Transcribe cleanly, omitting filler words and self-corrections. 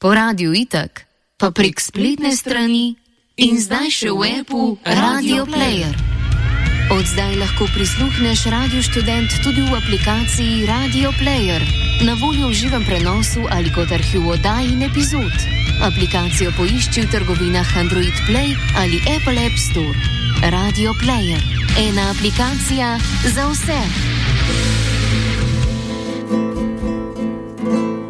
po radiu itak, pa prek spletne strani in zdaj še v appu Radio Player. Od zdaj lahko prisluhneš Radio Študent tudi v aplikaciji Radio Player, na voljo v živem prenosu ali kot arhiv oddaj in epizod. Aplikacijo poišči v trgovinah Android Play ali Apple App Store. Radio Player. Ena aplikacija za vse.